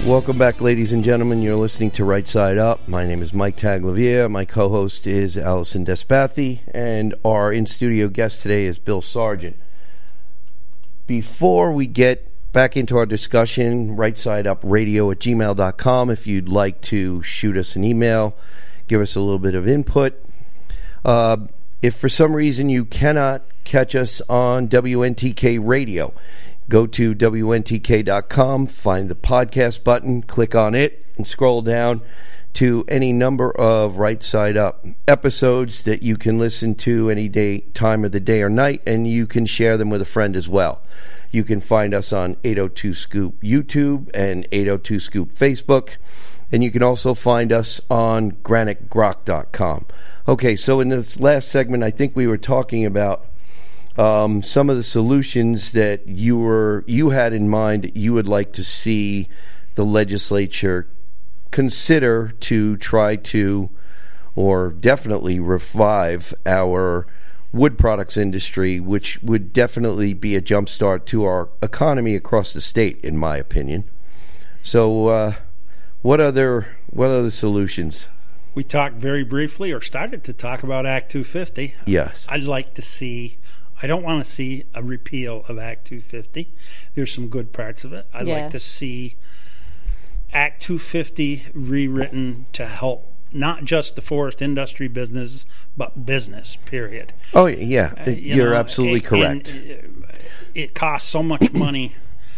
Welcome back, ladies and gentlemen. You're listening to Right Side Up. My name is Mike Taglavia. My co-host is Allison Despathi, and our in-studio guest today is Bill Sargent. Before we get back into our discussion, rightside-up-radio@gmail.com if you'd like to shoot us an email, give us a little bit of input. If for some reason you cannot catch us on WNTK Radio, go to WNTK.com, find the podcast button, click on it, and scroll down to any number of Right Side Up episodes that you can listen to any day, time of the day or night, and you can share them with a friend as well. You can find us on 802 Scoop YouTube and 802 Scoop Facebook, and you can also find us on granitegrok.com. Okay, so in this last segment, I think we were talking about some of the solutions that you had in mind that you would like to see the legislature consider to try to, or definitely revive our wood products industry, which would definitely be a jumpstart to our economy across the state, in my opinion. So, what other solutions? We talked very briefly, or started to talk about Act 250. Yes. I don't want to see a repeal of Act 250. There's some good parts of it. I'd like to see Act 250 rewritten to help not just the forest industry business, but business, period. Oh, yeah. You're absolutely correct. It costs so much money,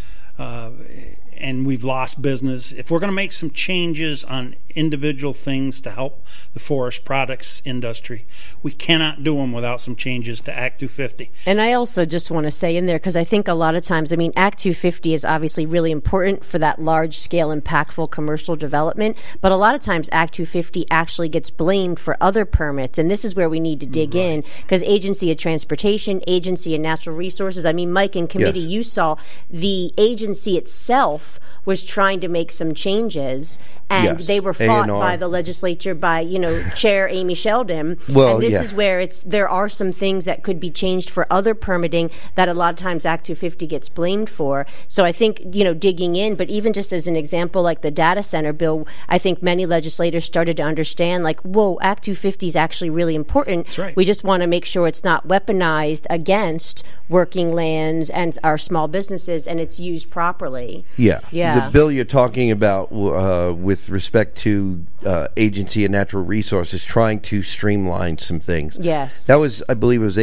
and we've lost business. If we're going to make some changes on individual things to help the forest products industry, we cannot do them without some changes to Act 250. And I also just want to say in there, because I think a lot of times, Act 250 is obviously really important for that large-scale, impactful commercial development, but a lot of times Act 250 actually gets blamed for other permits, and this is where we need to dig in, because Agency of Transportation, Agency of Natural Resources, Mike, in committee, you saw the agency itself was trying to make some changes, and they were fought by the legislature, by Chair Amy Sheldon. And this is where there are some things that could be changed for other permitting that a lot of times Act 250 gets blamed for. So I think digging in, but even just as an example, like the data center bill, I think many legislators started to understand, Act 250 is actually really important. That's right. We just want to make sure it's not weaponized against working lands and our small businesses, and it's used properly. Yeah. The bill you're talking about with respect to Agency of Natural Resources trying to streamline some things. Yes. That was, I believe it was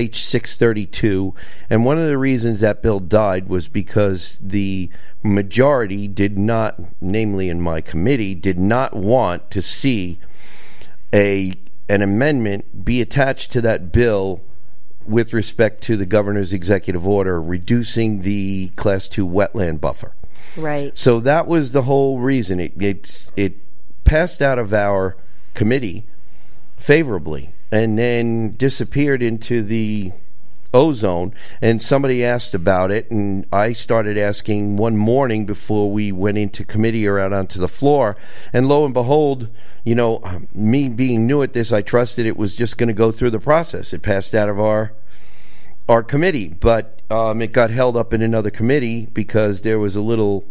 H632, and one of the reasons that bill died was because the majority did not, namely in my committee, did not want to see an amendment be attached to that bill with respect to the governor's executive order reducing the Class 2 wetland buffer. Right. So that was the whole reason. It passed out of our committee favorably and then disappeared into the ozone, and somebody asked about it, and I started asking one morning before we went into committee or out onto the floor, and lo and behold, me being new at this, I trusted it was just going to go through the process. It passed out of our committee, but it got held up in another committee because there was a little,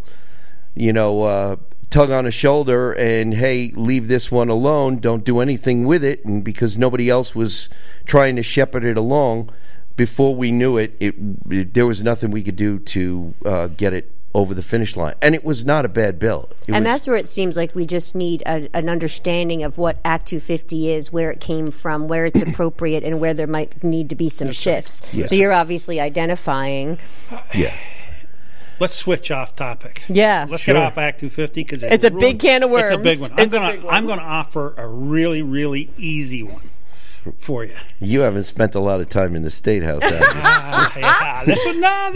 tug on the shoulder and, hey, leave this one alone, don't do anything with it, and because nobody else was trying to shepherd it along, before we knew it, there was nothing we could do to get it over the finish line. And it was not a bad bill. That's where it seems like we just need an understanding of what Act 250 is, where it came from, where it's appropriate, and where there might need to be some shifts. Yeah. So you're obviously identifying. Yeah. Let's switch off topic. Yeah. Let's get off Act 250 because it's a big can of worms. It's a big one. I'm going to offer a really, really easy one for you. You haven't spent a lot of time in the State House, have you? Yeah.